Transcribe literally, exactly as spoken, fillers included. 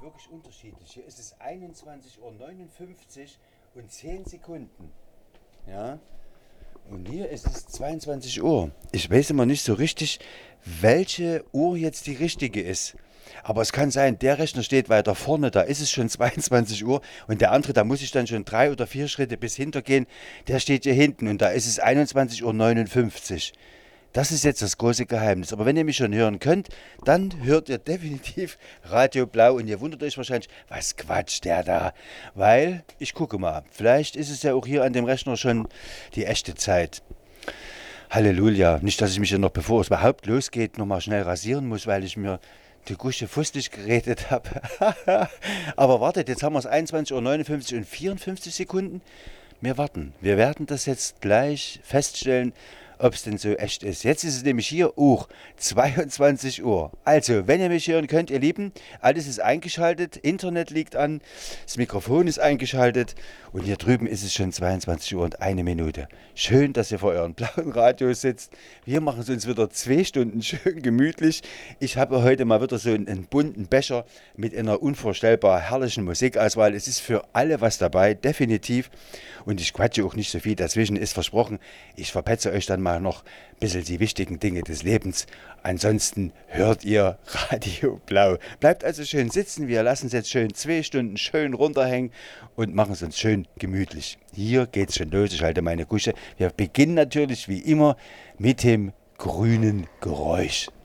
wirklich unterschiedlich. Hier ist es einundzwanzig Uhr neunundfünfzig und zehn Sekunden. Ja. Und hier ist es zweiundzwanzig Uhr. Ich weiß immer nicht so richtig, welche Uhr jetzt die richtige ist. Aber es kann sein, der Rechner steht weiter vorne, da ist es schon zweiundzwanzig Uhr und der andere, da muss ich dann schon drei oder vier Schritte bis hinter gehen, der steht hier hinten und da ist es einundzwanzig Uhr neunundfünfzig. Das ist jetzt das große Geheimnis. Aber wenn ihr mich schon hören könnt, dann hört ihr definitiv Radio Blau und ihr wundert euch wahrscheinlich, was quatscht der da? Weil, ich gucke mal, vielleicht ist es ja auch hier an dem Rechner schon die echte Zeit. Halleluja. Nicht, dass ich mich ja noch, bevor es überhaupt losgeht, nochmal schnell rasieren muss, weil ich mir die Gusche fußlich geredet habe. Aber wartet, jetzt haben wir es einundzwanzig Uhr neunundfünfzig und vierundfünfzig Sekunden. Wir warten. Wir werden das jetzt gleich feststellen, ob es denn so echt ist. Jetzt ist es nämlich hier auch zweiundzwanzig Uhr. Also, wenn ihr mich hören könnt, ihr Lieben, alles ist eingeschaltet, Internet liegt an, das Mikrofon ist eingeschaltet und hier drüben ist es schon zweiundzwanzig Uhr und eine Minute. Schön, dass ihr vor euren blauen Radios sitzt. Wir machen es uns wieder zwei Stunden schön gemütlich. Ich habe heute mal wieder so einen, einen bunten Becher mit einer unvorstellbar herrlichen Musikauswahl. Es ist für alle was dabei, definitiv. Und ich quatsche auch nicht so viel dazwischen, ist versprochen. Ich verpetze euch dann mal noch ein bisschen die wichtigen Dinge des Lebens. Ansonsten hört ihr Radio Blau. Bleibt also schön sitzen. Wir lassen es jetzt schön zwei Stunden schön runterhängen und machen es uns schön gemütlich. Hier geht's schon los. Ich halte meine Kusche. Wir beginnen natürlich wie immer mit dem grünen Geräusch.